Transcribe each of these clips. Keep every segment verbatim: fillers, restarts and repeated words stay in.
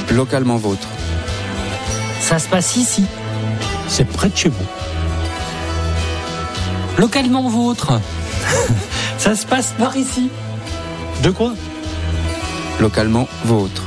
Localement vôtre. Ça se passe ici. C'est près de chez vous. Localement vôtre. Ça se passe par ici. De quoi ? Localement vôtre.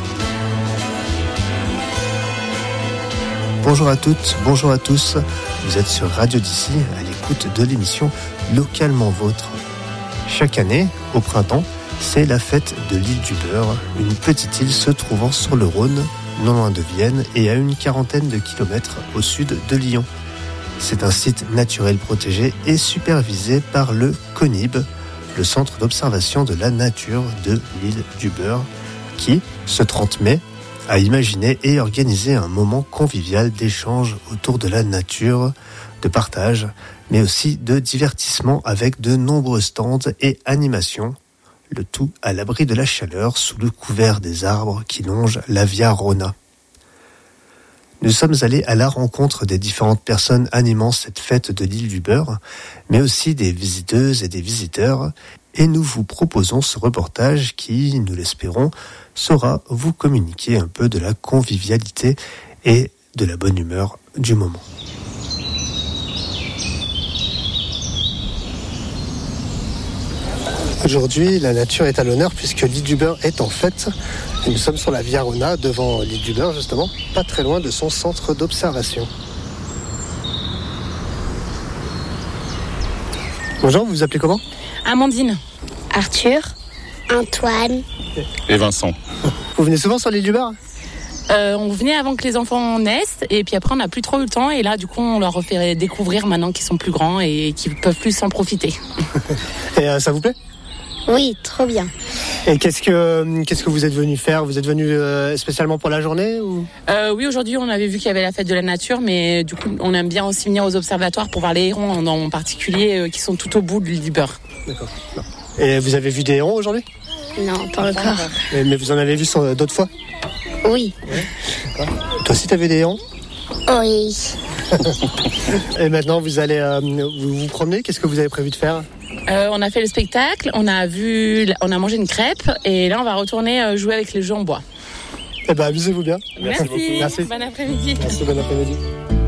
Bonjour à toutes, bonjour à tous. Vous êtes sur Radio d'ici, à l'écoute de l'émission Localement Vôtre. Chaque année, au printemps, c'est la fête de l'île du Beurre, une petite île se trouvant sur le Rhône, non loin de Vienne et à une quarantaine de kilomètres au sud de Lyon. C'est un site naturel protégé et supervisé par le CONIB, le Centre d'observation de la nature de l'île du Beurre, qui, ce trente mai, a imaginé et organisé un moment convivial d'échange autour de la nature, de partage, mais aussi de divertissement avec de nombreux stands et animations, le tout à l'abri de la chaleur sous le couvert des arbres qui longent la Via Rona. Nous sommes allés à la rencontre des différentes personnes animant cette fête de l'île du Beurre, mais aussi des visiteuses et des visiteurs, et nous vous proposons ce reportage qui, nous l'espérons, saura vous communiquer un peu de la convivialité et de la bonne humeur du moment. Aujourd'hui, la nature est à l'honneur puisque l'île du Beurre est en fête. Et nous sommes sur la Via Rona, devant l'île du Beurre justement, pas très loin de son centre d'observation. Bonjour, vous vous appelez comment ? Amandine. Arthur. Antoine. Et Vincent. Vous venez souvent sur l'île du Beurre ? Euh, on venait avant que les enfants naissent et puis après on n'a plus trop eu le temps et là du coup on leur refait découvrir maintenant qu'ils sont plus grands et qu'ils peuvent plus s'en profiter. Et euh, ça vous plaît ? Oui, trop bien. Et qu'est-ce que, qu'est-ce que vous êtes venu faire ? Vous êtes venu euh, spécialement pour la journée ou... euh, Oui, aujourd'hui on avait vu qu'il y avait la fête de la nature, mais du coup on aime bien aussi venir aux observatoires pour voir les hérons en, en particulier euh, qui sont tout au bout de l'île du Beurre. D'accord. Et vous avez vu des hérons aujourd'hui ? Non, pas encore. Mais, mais vous en avez vu sur, d'autres fois ? Oui. Ouais, d'accord. Toi aussi t'as vu des hérons ? Oui. Et maintenant vous allez euh, vous, vous promener ? Qu'est-ce que vous avez prévu de faire ? Euh, on a fait le spectacle, on a vu, on a mangé une crêpe et là on va retourner euh, jouer avec les jeux en bois. Eh ben amusez-vous bien. Merci. Merci. Bon après-midi. Merci, bon après-midi.